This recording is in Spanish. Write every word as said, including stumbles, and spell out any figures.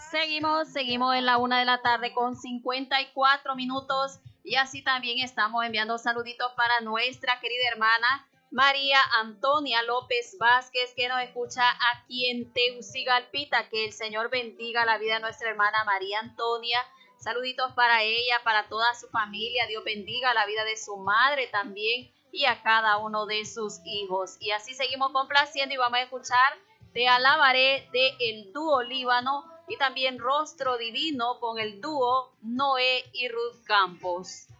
Seguimos, seguimos en la una de la tarde con cincuenta y cuatro minutos y así también estamos enviando saluditos para nuestra querida hermana María Antonia López Vázquez, que nos escucha aquí en Teucigalpita. Que el Señor bendiga la vida de nuestra hermana María Antonia. Saluditos para ella, para toda su familia. Dios bendiga la vida de su madre también y a cada uno de sus hijos. Y así seguimos complaciendo y vamos a escuchar Te alabaré de el dúo Líbano y también Rostro Divino con el dúo Noé y Ruth Campos.